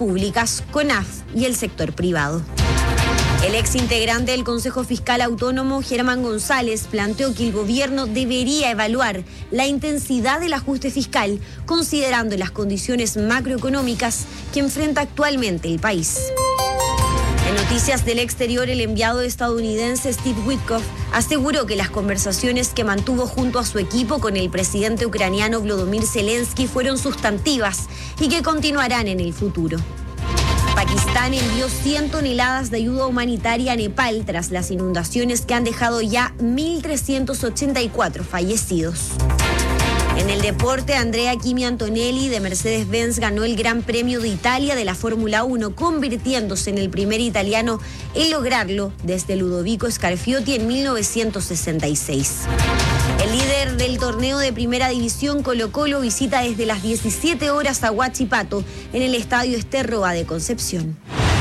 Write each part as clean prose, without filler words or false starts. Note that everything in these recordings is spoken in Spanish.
públicas, CONAF y el sector privado. El ex integrante del Consejo Fiscal Autónomo, Germán González, planteó que el gobierno debería evaluar la intensidad del ajuste fiscal, considerando las condiciones macroeconómicas que enfrenta actualmente el país. En noticias del exterior, el enviado estadounidense Steve Witkoff aseguró que las conversaciones que mantuvo junto a su equipo con el presidente ucraniano Volodymyr Zelensky fueron sustantivas y que continuarán en el futuro. Pakistán envió 100 toneladas de ayuda humanitaria a Nepal tras las inundaciones que han dejado ya 1.384 fallecidos. En el deporte, Andrea Kimi Antonelli de Mercedes-Benz ganó el Gran Premio de Italia de la Fórmula 1, convirtiéndose en el primer italiano en lograrlo desde Ludovico Scarfiotti en 1966. El líder del torneo de Primera División, Colo-Colo, visita desde las 17 horas a Huachipato en el Estadio Ester Roa de Concepción.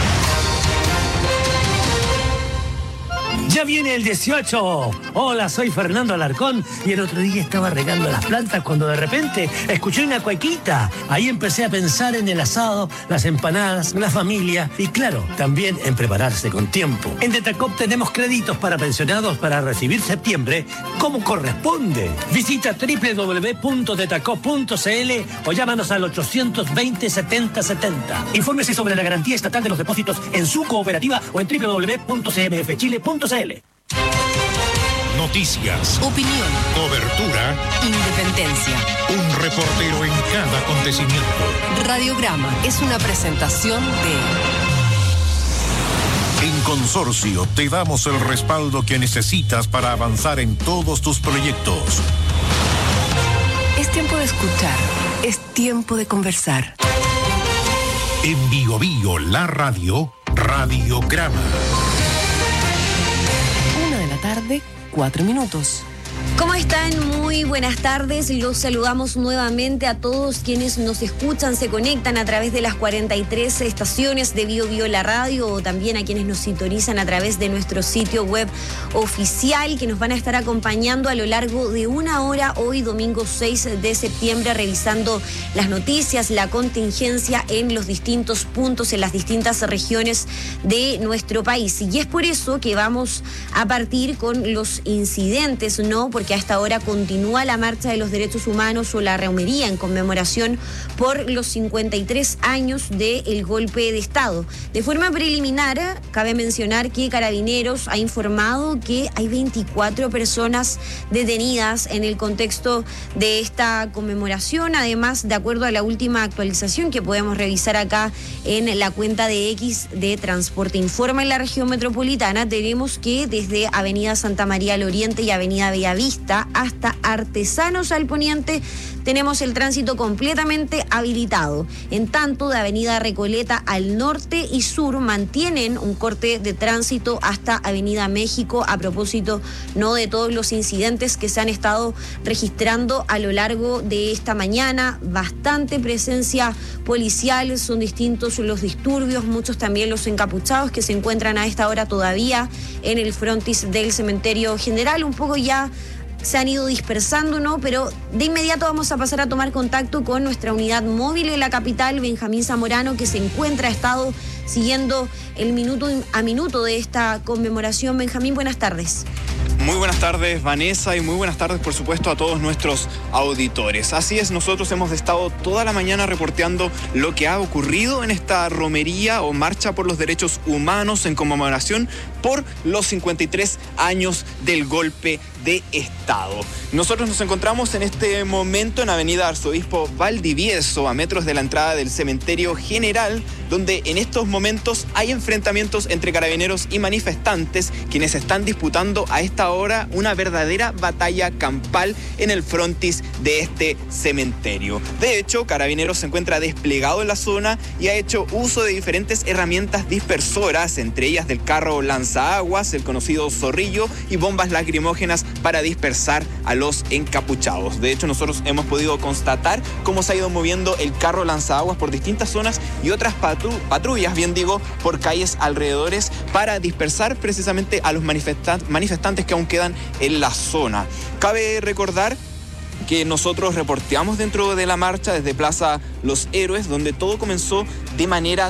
¡Ya viene el 18! Hola, soy Fernando Alarcón y el otro día estaba regando las plantas cuando de repente escuché una cuequita. Ahí empecé a pensar en el asado, las empanadas, la familia y claro, también en prepararse con tiempo. En Detacop tenemos créditos para pensionados para recibir septiembre como corresponde. Visita www.detacop.cl o llámanos al 820-7070. Infórmese sobre la garantía estatal de los depósitos en su cooperativa o en www.cmfchile.cl. Noticias, opinión, cobertura, independencia. Un reportero en cada acontecimiento. Radiograma es una presentación de... En Consorcio te damos el respaldo que necesitas para avanzar en todos tus proyectos. Es tiempo de escuchar, es tiempo de conversar. En Bio Bio, la radio, Radiograma. Tarde, 4 minutos. ¿Cómo están? Muy buenas tardes. Los saludamos nuevamente a todos quienes nos escuchan, se conectan a través de las 43 estaciones de Bio Bio la radio o también a quienes nos sintonizan a través de nuestro sitio web oficial que nos van a estar acompañando a lo largo de una hora hoy, domingo 6 de septiembre, revisando las noticias, la contingencia en los distintos puntos, en las distintas regiones de nuestro país. Y es por eso que vamos a partir con los incidentes, ¿no? Porque a esta hora continúa la marcha de los derechos humanos o la romería en conmemoración por los 53 años del golpe de Estado. De forma preliminar, cabe mencionar que Carabineros ha informado que hay 24 personas detenidas en el contexto de esta conmemoración. Además, de acuerdo a la última actualización que podemos revisar acá en la cuenta de X de Transporte Informa en la región metropolitana, tenemos que desde Avenida Santa María al Oriente y Avenida Bellavista hasta Artesanos al Poniente tenemos el tránsito completamente habilitado. En tanto, de Avenida Recoleta al norte y sur mantienen un corte de tránsito hasta Avenida México a propósito no de todos los incidentes que se han estado registrando a lo largo de esta mañana. Bastante presencia policial, son distintos los disturbios, muchos también los encapuchados que se encuentran a esta hora todavía en el frontis del Cementerio General. Un poco ya se han ido dispersando, ¿no? Pero de inmediato vamos a pasar a tomar contacto con nuestra unidad móvil en la capital, Benjamín Zamorano, que se encuentra, ha estado siguiendo el minuto a minuto de esta conmemoración. Benjamín, buenas tardes. Muy buenas tardes, Vanessa, y muy buenas tardes, por supuesto, a todos nuestros auditores. Así es, nosotros hemos estado toda la mañana reporteando lo que ha ocurrido en esta romería o marcha por los derechos humanos en conmemoración por los 53 años del golpe de Estado. Nosotros nos encontramos en este momento en Avenida Arzobispo Valdivieso, a metros de la entrada del Cementerio General, donde en estos momentos hay enfrentamientos entre carabineros y manifestantes, quienes están disputando a esta hora una verdadera batalla campal en el frontis de este cementerio. De hecho, Carabineros se encuentra desplegado en la zona y ha hecho uso de diferentes herramientas dispersoras, entre ellas del carro lanzaaguas, el conocido zorrillo, y bombas lacrimógenas para dispersar a los encapuchados. De hecho, nosotros hemos podido constatar cómo se ha ido moviendo el carro lanzaaguas por distintas zonas y otras patrullas, bien digo, por calles alrededores para dispersar precisamente a los manifestantes que aún quedan en la zona. Cabe recordar que nosotros reporteamos dentro de la marcha desde Plaza Los Héroes, donde todo comenzó de manera